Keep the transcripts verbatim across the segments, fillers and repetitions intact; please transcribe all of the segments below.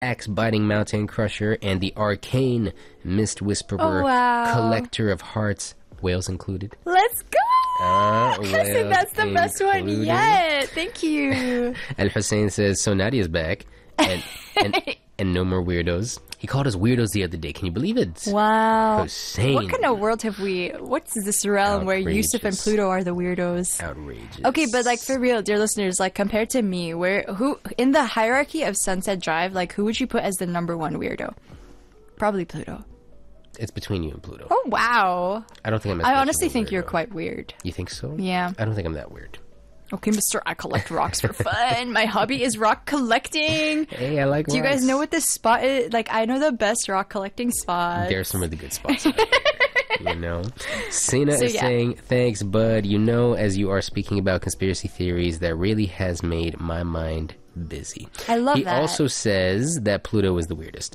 axe-biting mountain crusher, and the arcane mist whisperer, Oh, wow. collector of hearts, whales included. Let's go! Uh, Hassan, that's the best one included. yet. Thank you. Al Hussein says, so Nadia's back, and, and, and no more weirdos. He called us weirdos the other day. Can you believe it? Wow. Hussein. What kind of world have we... What's this realm where Yusuf and Outrageous. Pluto are the weirdos? Outrageous. Okay, but like for real, dear listeners, like compared to me, where who in the hierarchy of Sunset Drive, like who would you put as the number one weirdo? Probably Pluto. It's between you and Pluto. Oh wow! I don't think I'm as I much honestly of a think you're weirdo. quite weird. You think so? Yeah. I don't think I'm that weird. Okay, Mister I collect rocks for fun. My hobby is rock collecting. Hey, I like Do you guys rocks. know what this spot is? Like, I know the best rock collecting spot. There's some really good spots out there, you know? Sina So, is yeah. saying, thanks, bud. You know, as you are speaking about conspiracy theories, that really has made my mind busy. I love he that. He also says that Pluto is the weirdest.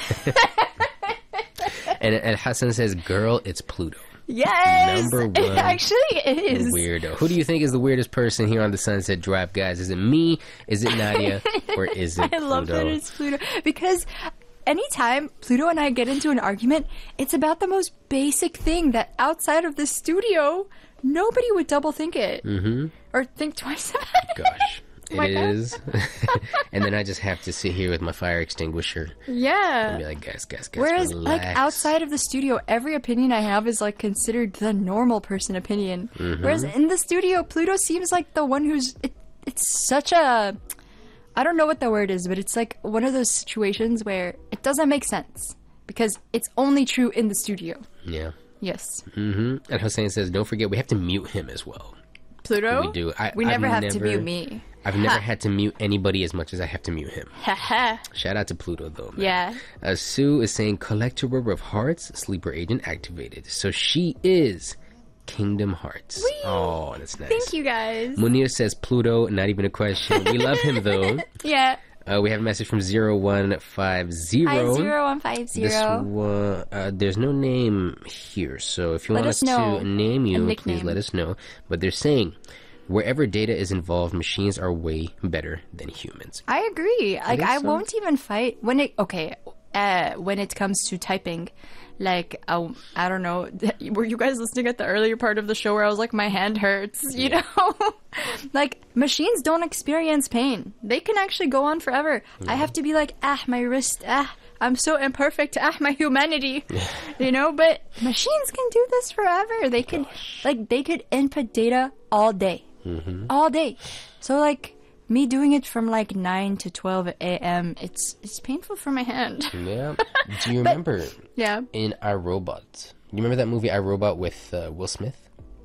and, and Hassan says, girl, it's Pluto. Yes, Number it one actually is. Weirdo. Who do you think is the weirdest person here on the Sunset Drive, guys? Is it me? Is it Nadia? Or is it I Pluto? love that it's Pluto because anytime Pluto and I get into an argument, it's about the most basic thing that outside of the studio, nobody would double think it Mm-hmm. or think twice about it. Gosh. It My God. is. And then I just have to sit here with my fire extinguisher and Yeah. be like, guys, guys, guys, Whereas, relax. like, outside of the studio, every opinion I have is, like, considered the normal person opinion. Mm-hmm. Whereas in the studio, Pluto seems like the one who's... It, it's such a... I don't know what the word is, but it's, like, one of those situations where it doesn't make sense. Because it's only true in the studio. Yeah. Yes. Mm-hmm. And Hussein says, don't forget, we have to mute him as well. Pluto? We do. I, We I've never have to never- mute me. I've never had to mute anybody as much as I have to mute him. Haha. Shout out to Pluto, though, man. Yeah. Uh, Sue is saying, collector of hearts, sleeper agent activated. So she is Kingdom Hearts. Whee! Oh, that's nice. Thank you, guys. Munir says, Pluto, not even a question. We love him, though. Yeah. Uh, we have a message from zero one five zero. Hi, zero one five This zero. one, uh, there's no name here, so if you Let want us us know. to name A you, please nickname. let us know. But they're saying, wherever data is involved, machines are way better than humans. I agree. Like, think I so? won't even fight when it. Okay, uh, when it comes to typing, like, uh, I don't know. Were you guys listening at the earlier part of the show where I was like, my hand hurts? You know, like machines don't experience pain. They can actually go on forever. I have to be like, ah, my wrist, ah. I'm so imperfect. Ah, my humanity. You know, but machines can do this forever. They could, like, they could input data all day. Mm-hmm. All day. So, like, me doing it from, like, nine to twelve a.m., it's it's painful for my hand. Yeah. Do you remember Yeah. in iRobot? You remember that movie iRobot with uh, Will Smith?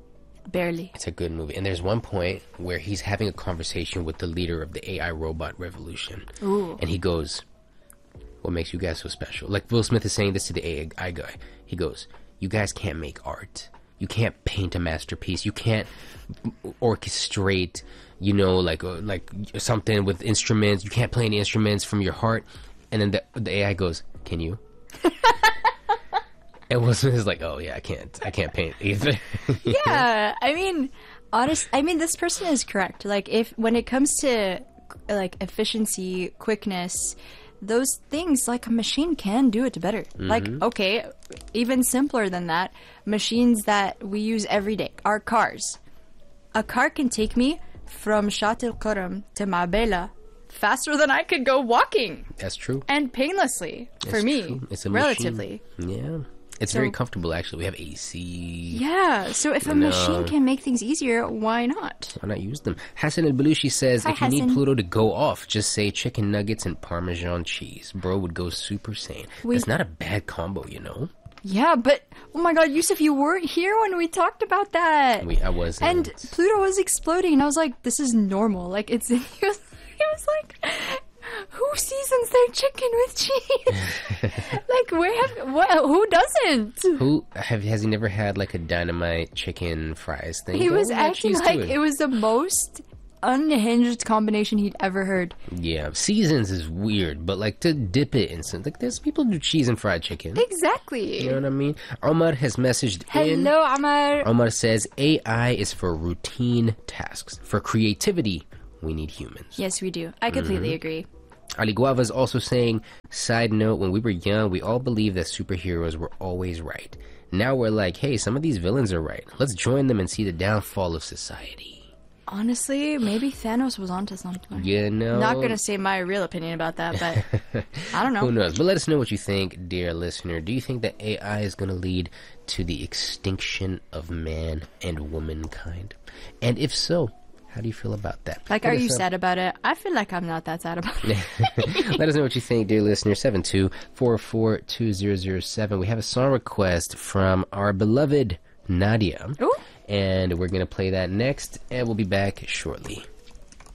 Barely. It's a good movie. And there's one point where he's having a conversation with the leader of the A I robot revolution. Ooh. And he goes, what makes you guys so special? Like Will Smith is saying this to the A I guy. He goes, you guys can't make art. You can't paint a masterpiece. You can't orchestrate, you know, like uh, like something with instruments. You can't play any instruments from your heart. And then the, the A I goes, can you? And Will Smith is like, oh yeah, I can't. I can't paint either. Yeah. I mean, honest. I mean, this person is correct. Like, if when it comes to like efficiency, quickness, those things, like, a machine can do it better. Like, okay, even simpler than that, machines that we use every day, our cars. A car can take me from Shat al Qaram to Ma'bela faster than I could go walking, That's true. and painlessly for It's me, true. It's a relatively. machine. Yeah. It's So- very comfortable, actually. We have A C. Yeah, so if a No. machine can make things easier, why not? Why not use them? Hassan al-Balushi says, Hi, if you need Hassan. Pluto to go off, just say chicken nuggets and Parmesan cheese. Bro would go super sane. We- It's not a bad combo, you know? Yeah, but oh my god, Yusuf, you weren't here when we talked about that. We, I wasn't. And Pluto was exploding, and I was like, this is normal. Like, it's, he was, he was like, who seasons their chicken with cheese? Like, where have, what, who doesn't? Who, have, has he never had, like, a dynamite chicken fries thing? He Oh, was add acting cheese to like it was the most unhinged combination he'd ever heard. Yeah, seasons is weird, but, like, to dip it in something. Like, there's people who do cheese and fried chicken. Exactly. You know what I mean? Omar has messaged in. Hello, Amar. Omar says, A I is for routine tasks. For creativity, we need humans. Yes, we do. I completely Mm-hmm. agree. Ali Guava is also saying, side note, when we were young, we all believed that superheroes were always right. Now we're like, hey, some of these villains are right. Let's join them and see the downfall of society. Honestly, maybe Thanos was onto something. You know? Not gonna say my real opinion about that, but I don't know. Who knows? But let us know what you think, dear listener. Do you think that A I is going to lead to the extinction of man and womankind? And if so, how do you feel about that? Like, Let are us you know. sad about it? I feel like I'm not that sad about it. Let us know what you think, dear listener. seven two four four two zero zero seven. We have a song request from our beloved Nadia. Ooh. And we're going to play that next, and we'll be back shortly.